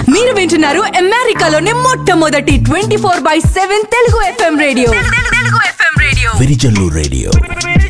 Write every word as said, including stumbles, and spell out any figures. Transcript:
మీరు వింటున్నారు అమెరికాలోనే మొట్టమొదటి twenty four by seven Telugu FM radio. Telugu FM radio. Virijallu radio.